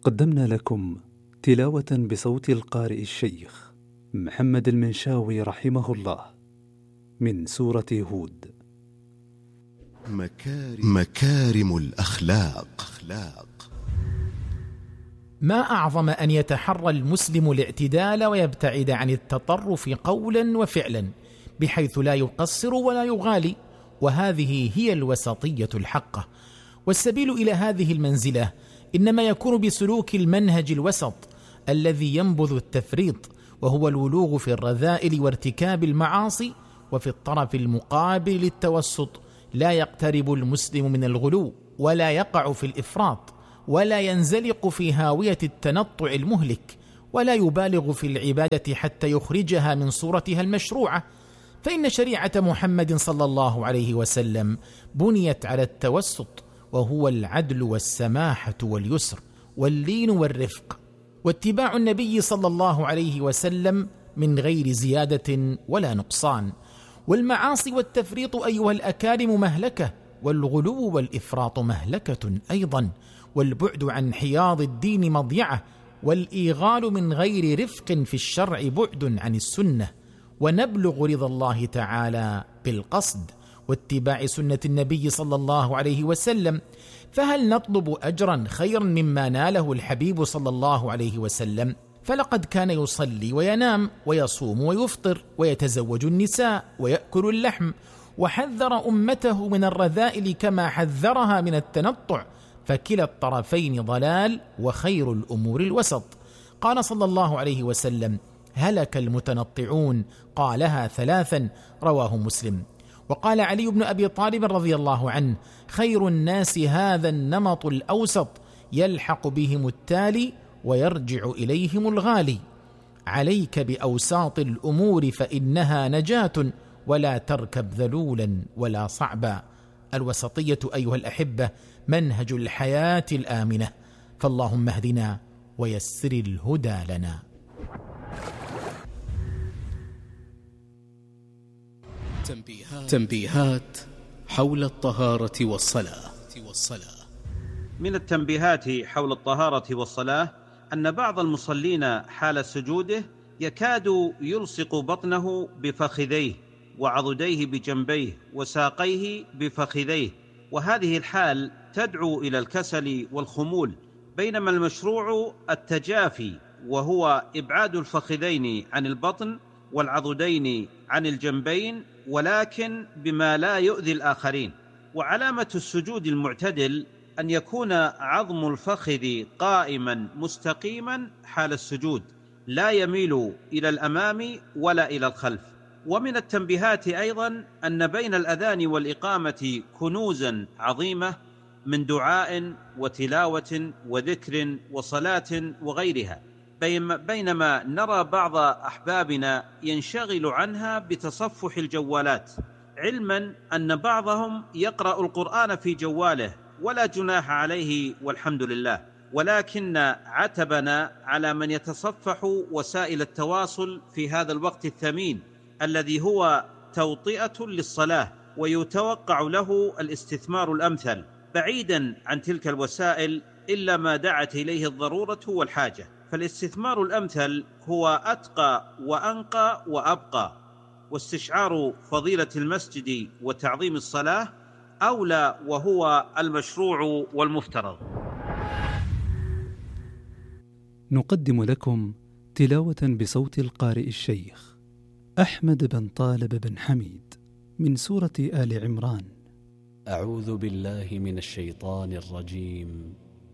قدمنا لكم تلاوة بصوت القارئ الشيخ محمد المنشاوي رحمه الله من سورة هود. مكارم الأخلاق. ما أعظم أن يتحرى المسلم الاعتدال ويبتعد عن التطرف قولا وفعلا، بحيث لا يقصر ولا يغالي، وهذه هي الوسطية الحقة. والسبيل إلى هذه المنزلة إنما يكون بسلوك المنهج الوسط الذي ينبذ التفريط، وهو الولوغ في الرذائل وارتكاب المعاصي، وفي الطرف المقابل للتوسط لا يقترب المسلم من الغلو، ولا يقع في الإفراط، ولا ينزلق في هاوية التنطع المهلك، ولا يبالغ في العبادة حتى يخرجها من صورتها المشروعة. فإن شريعة محمد صلى الله عليه وسلم بنيت على التوسط، وهو العدل والسماحة واليسر واللين والرفق، واتباع النبي صلى الله عليه وسلم من غير زيادة ولا نقصان. والمعاصي والتفريط أيها الأكارم مهلكة، والغلو والإفراط مهلكة أيضا، والبعد عن حياض الدين مضيعة، والإيغال من غير رفق في الشرع بعد عن السنة. ونبلغ رضا الله تعالى بالقصد واتباع سنة النبي صلى الله عليه وسلم. فهل نطلب أجرا خيرا مما ناله الحبيب صلى الله عليه وسلم؟ فلقد كان يصلي وينام ويصوم ويفطر ويتزوج النساء ويأكل اللحم، وحذر أمته من الرذائل كما حذرها من التنطع، فكلا الطرفين ضلال، وخير الأمور الوسط. قال صلى الله عليه وسلم: هلك المتنطعون، قالها 3، رواه مسلم. وقال علي بن أبي طالب رضي الله عنه: خير الناس هذا النمط الأوسط، يلحق بهم التالي ويرجع إليهم الغالي. عليك بأوساط الأمور فإنها نجاة، ولا تركب ذلولا ولا صعبا. الوسطية أيها الأحبة منهج الحياة الآمنة، فاللهم اهدنا ويسر الهدى لنا. تنبيهات حول الطهارة والصلاة. من التنبيهات حول الطهارة والصلاة أن بعض المصلين حال سجوده يكاد يلصق بطنه بفخذيه، وعضديه بجنبيه، وساقيه بفخذيه، وهذه الحال تدعو إلى الكسل والخمول، بينما المشروع التجافي، وهو إبعاد الفخذين عن البطن والعضدين عن الجنبين، ولكن بما لا يؤذي الآخرين. وعلامة السجود المعتدل أن يكون عظم الفخذ قائما مستقيما حال السجود، لا يميل إلى الأمام ولا إلى الخلف. ومن التنبيهات أيضا أن بين الأذان والإقامة كنوزا عظيمة من دعاء وتلاوة وذكر وصلاة وغيرها، بينما نرى بعض أحبابنا ينشغل عنها بتصفح الجوالات، علما أن بعضهم يقرأ القرآن في جواله ولا جناح عليه والحمد لله، ولكن عتبنا على من يتصفح وسائل التواصل في هذا الوقت الثمين الذي هو توطئة للصلاة، ويتوقع له الاستثمار الأمثل، بعيدا عن تلك الوسائل إلا ما دعت إليه الضرورة والحاجة. فالاستثمار الأمثل هو أتقى وأنقى وأبقى، واستشعار فضيلة المسجد وتعظيم الصلاة أولى، وهو المشروع والمفترض. نقدم لكم تلاوة بصوت القارئ الشيخ أحمد بن طالب بن حميد من سورة آل عمران. أعوذ بالله من الشيطان الرجيم.